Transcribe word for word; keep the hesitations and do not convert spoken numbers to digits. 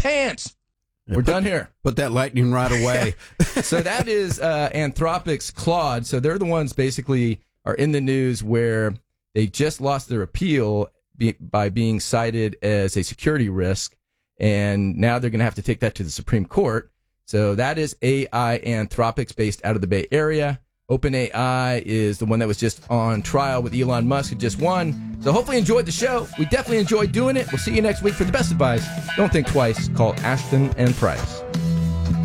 pants. We're put, done here. Put that lightning rod away. So that is uh, Anthropic's Claude. So they're the ones basically are in the news where they just lost their appeal be, by being cited as a security risk, and now they're going to have to take that to the Supreme Court. So that is A I Anthropics, based out of the Bay Area. OpenAI is the one that was just on trial with Elon Musk, who just won. So hopefully you enjoyed the show. We definitely enjoyed doing it. We'll see you next week for the best advice. Don't think twice. Call Ashton and Price.